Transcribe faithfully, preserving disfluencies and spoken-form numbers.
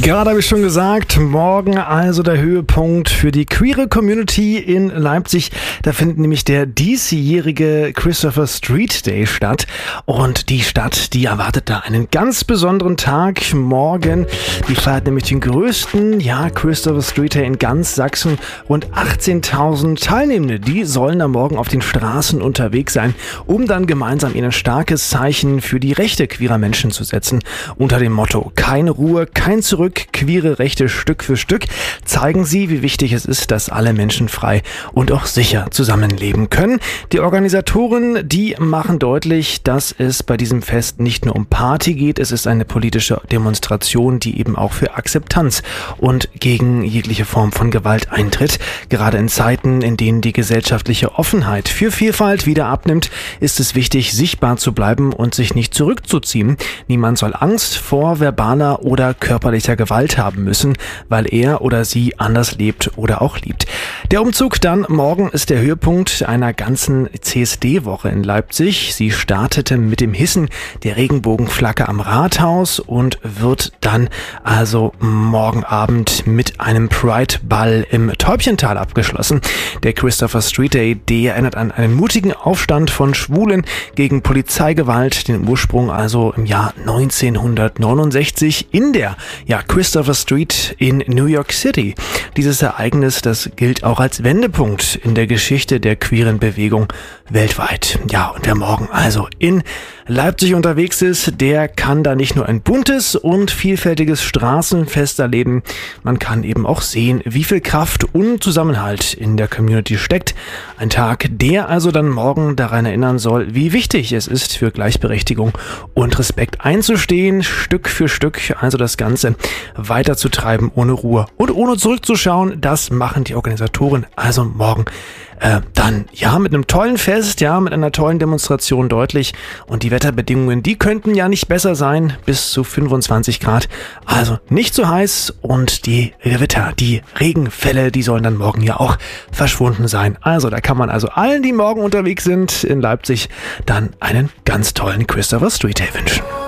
Gerade habe ich schon gesagt, morgen also der Höhepunkt für die queere Community in Leipzig. Da findet nämlich der diesjährige Christopher Street Day statt. Und die Stadt, die erwartet da einen ganz besonderen Tag morgen. Die feiert nämlich den größten, ja, Christopher Street Day in ganz Sachsen. Rund achtzehntausend Teilnehmende, die sollen da morgen auf den Straßen unterwegs sein, um dann gemeinsam ihnen ein starkes Zeichen für die Rechte queerer Menschen zu setzen. Unter dem Motto: keine Ruhe, kein Zurück, queere Rechte Stück für Stück, zeigen sie, wie wichtig es ist, dass alle Menschen frei und auch sicher zusammenleben können. Die Organisatoren, die machen deutlich, dass es bei diesem Fest nicht nur um Party geht, es ist eine politische Demonstration, die eben auch für Akzeptanz und gegen jegliche Form von Gewalt eintritt. Gerade in Zeiten, in denen die gesellschaftliche Offenheit für Vielfalt wieder abnimmt, ist es wichtig, sichtbar zu bleiben und sich nicht zurückzuziehen. Niemand soll Angst vor verbaler oder körperlicher Gewalt haben müssen, weil er oder sie anders lebt oder auch liebt. Der Umzug dann morgen ist der Höhepunkt einer ganzen C S D-Woche in Leipzig. Sie startete mit dem Hissen der Regenbogenflagge am Rathaus und wird dann also morgen Abend mit einem Pride-Ball im Täubchental abgeschlossen. Der Christopher Street Day, der erinnert an einen mutigen Aufstand von Schwulen gegen Polizeigewalt, den Ursprung also im Jahr neunzehnhundertneunundsechzig in der ja, Christopher Street in New York City. Dieses Ereignis, das gilt auch als Wendepunkt in der Geschichte der queeren Bewegung weltweit. Ja, und wer morgen also in Leipzig unterwegs ist, der kann da nicht nur ein buntes und vielfältiges Straßenfest erleben, man kann eben auch sehen, wie viel Kraft und Zusammenhalt in der Community steckt. Ein Tag, der also dann morgen daran erinnern soll, wie wichtig es ist, für Gleichberechtigung und Respekt einzustehen, Stück für Stück, also das Ganze weiterzutreiben ohne Ruhe und ohne zurückzuschauen. Das machen die Organisatoren also morgen äh, dann ja mit einem tollen Fest, ja mit einer tollen Demonstration deutlich. Und die Wetterbedingungen, die könnten ja nicht besser sein, bis zu fünfundzwanzig Grad, also nicht so heiß, und die Gewitter, die Regenfälle, die sollen dann morgen ja auch verschwunden sein. Also da kann man also allen, die morgen unterwegs sind in Leipzig, dann einen ganz tollen Christopher Street Day wünschen.